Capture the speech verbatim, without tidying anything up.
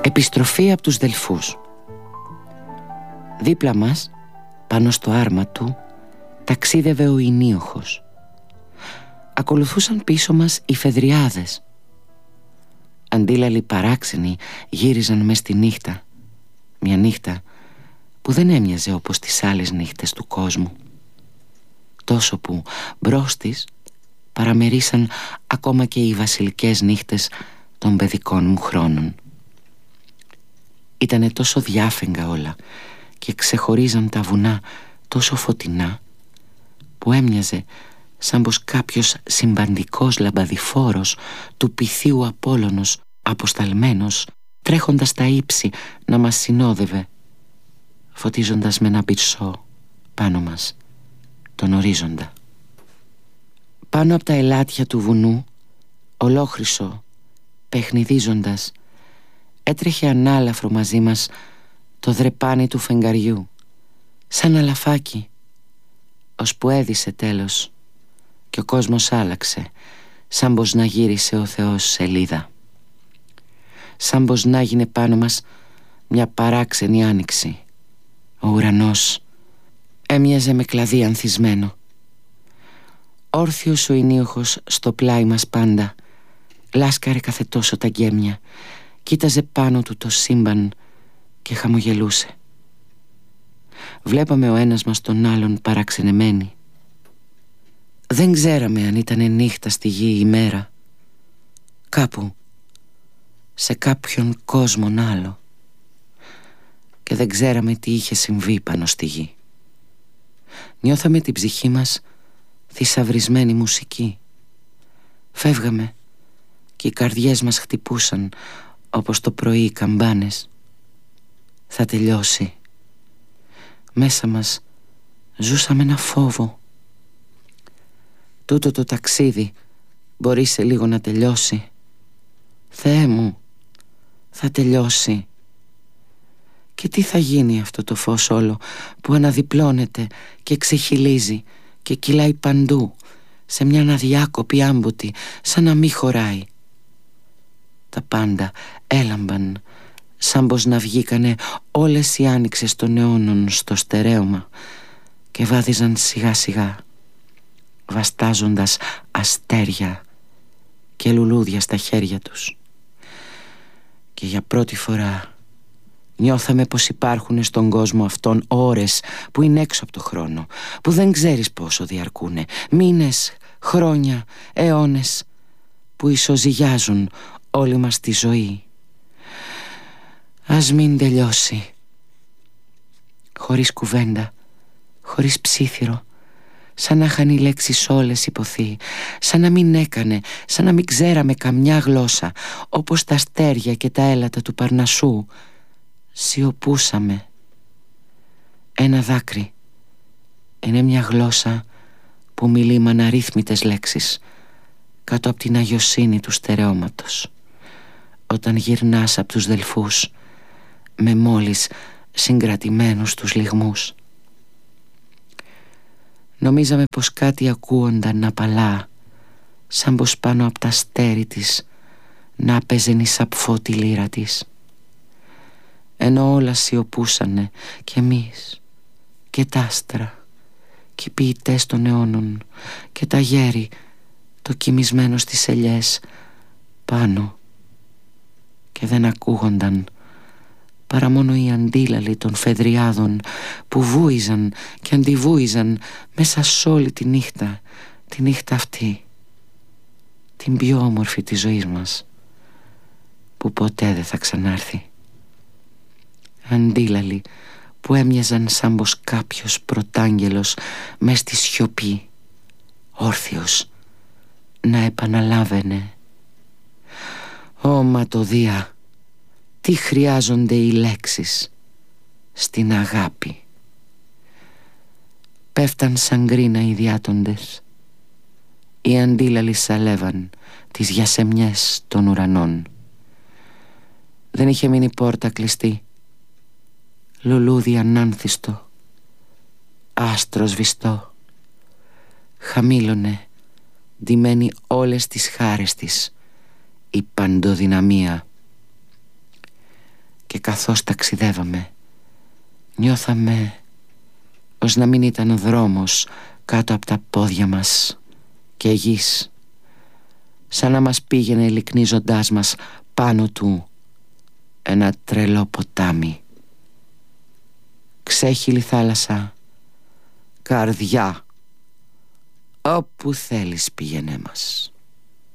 Επιστροφή από τους Δελφούς. Δίπλα μας, πάνω στο άρμα του, ταξίδευε ο Ηνίοχος. Ακολουθούσαν πίσω μας οι Φεδριάδες. Αντίλαλοι παράξενοι γύριζαν μες στη νύχτα. Μια νύχτα που δεν έμοιαζε όπως τις άλλες νύχτες του κόσμου. Τόσο που μπρος της παραμερίσαν ακόμα και οι βασιλικές νύχτες των παιδικών μου χρόνων. Ήτανε τόσο διάφεγγα όλα και ξεχωρίζαν τα βουνά τόσο φωτεινά που έμοιαζε σαν πως κάποιος συμπαντικός λαμπαδιφόρος του Πυθίου Απόλλωνος αποσταλμένος τρέχοντας τα ύψη να μας συνόδευε, φωτίζοντας με ένα μπυρσό πάνω μας τον ορίζοντα. Πάνω από τα ελάτια του βουνού, ολόχρυσο, παιχνιδίζοντας, έτρεχε ανάλαφρο μαζί μας το δρεπάνι του φεγγαριού, σαν αλαφάκι, ώσπου έδισε τέλος και ο κόσμος άλλαξε, σαν πως να γύρισε ο Θεός σελίδα. Σαν πως να γίνε πάνω μας μια παράξενη άνοιξη. Ο ουρανός έμοιαζε με κλαδί ανθισμένο. Όρθιος ο Ηνίοχος στο πλάι μας πάντα, λάσκαρε κάθε τόσο τα γκέμια, κοίταζε πάνω του το σύμπαν και χαμογελούσε. Βλέπαμε ο ένας μας τον άλλον παραξενεμένοι. Δεν ξέραμε αν ήτανε νύχτα στη γη ή ημέρα. Κάπου, σε κάποιον κόσμον άλλο. Και δεν ξέραμε τι είχε συμβεί πάνω στη γη. Νιώθαμε την ψυχή μας θησαυρισμένη μουσική. Φεύγαμε και οι καρδιές μας χτυπούσαν όπως το πρωί οι καμπάνες. Θα τελειώσει. Μέσα μας ζούσαμε ένα φόβο. Τούτο το ταξίδι μπορεί σε λίγο να τελειώσει. Θεέ μου, θα τελειώσει. Και τι θα γίνει αυτό το φως όλο που αναδιπλώνεται και ξεχυλίζει και κυλάει παντού σε μια αδιάκοπη άμποτη σαν να μη χωράει. Τα πάντα έλαμπαν σαν πως να βγήκανε όλες οι άνοιξες των αιώνων στο στερέωμα και βάδιζαν σιγά σιγά, βαστάζοντας αστέρια και λουλούδια στα χέρια τους. Και για πρώτη φορά νιώθαμε πως υπάρχουν στον κόσμο αυτόν ώρες που είναι έξω από το χρόνο, που δεν ξέρεις πόσο διαρκούνε, μήνες, χρόνια, αιώνες, που ισοζυγιάζουν όλη μας τη ζωή. Ας μην τελειώσει. Χωρίς κουβέντα, χωρίς ψίθυρο, σαν να είχαν οι λέξεις όλες υποθεί, σαν να μην έκανε, σαν να μην ξέραμε καμιά γλώσσα, όπως τα αστέρια και τα έλατα του Παρνασσού. Σιωπούσαμε. Ένα δάκρυ είναι μια γλώσσα που μιλεί με αναρρύθμιτες λέξεις κάτω από την αγιοσύνη του στερεώματος, όταν γυρνάς από τους Δελφούς με μόλις συγκρατημένους τους λυγμούς. Νομίζαμε πως κάτι ακούονταν απαλά, σαν πως πάνω από τα αστέρι της να παίζεν η σαπφώτη λύρα της. Ενώ όλα σιωπούσανε και εμείς και τα άστρα και οι ποιητές των αιώνων και τα γέρι το κοιμισμένο στις ελιές πάνω, και δεν ακούγονταν παρά μόνο οι αντίλαλοι των Φεδριάδων που βούιζαν και αντιβούιζαν μέσα σ' όλη τη νύχτα, τη νύχτα αυτή, την πιο όμορφη της ζωής μας, που ποτέ δεν θα ξανάρθει. Αντίλαλοι που έμοιαζαν σαν πως κάποιος πρωτάγγελος μες στη σιωπή, όρθιος, να επαναλάβαινε: «Ω ματωδία, τι χρειάζονται οι λέξεις στην αγάπη». Πέφταν σαν γκρίνα οι διάτοντες. Οι αντίλαλοι σαλεύαν τις γιασεμιές των ουρανών. Δεν είχε μείνει πόρτα κλειστή. Λουλούδι ανάνθιστο, άστρο σβηστό, χαμήλωνε, ντυμένη όλες τις χάρες της, η παντοδυναμία. Και καθώς ταξιδεύαμε, νιώθαμε ως να μην ήταν ο δρόμος κάτω από τα πόδια μας και γης, σαν να μας πήγαινε λυκνίζοντάς μας πάνω του ένα τρελό ποτάμι. Ξέχυλη θάλασσα, καρδιά, όπου θέλεις πήγαινε μας.